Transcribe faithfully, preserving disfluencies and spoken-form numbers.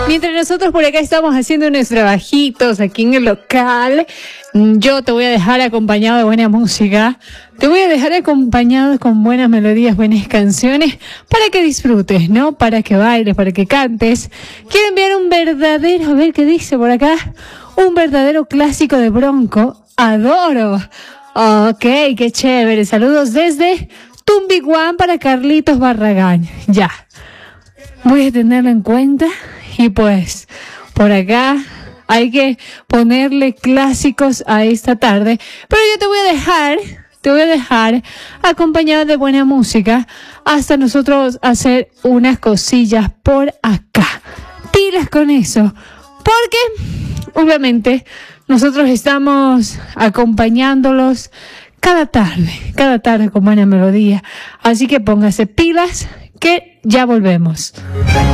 Mientras nosotros por acá estamos haciendo unos trabajitos aquí en el local, yo te voy a dejar acompañado de buena música, te voy a dejar acompañado con buenas melodías, buenas canciones, para que disfrutes, ¿no? Para que bailes, para que cantes. Quiero enviar un verdadero, a ver qué dice por acá, un verdadero clásico de Bronco, Adoro. Ok, qué chévere. Saludos desde Tumbiguán para Carlitos Barragán. Ya, voy a tenerlo en cuenta. Y pues, por acá hay que ponerle clásicos a esta tarde. Pero yo te voy a dejar, te voy a dejar acompañado de buena música hasta nosotros hacer unas cosillas por acá. Pilas con eso, porque obviamente nosotros estamos acompañándolos cada tarde, cada tarde con buena melodía. Así que póngase pilas que ya volvemos.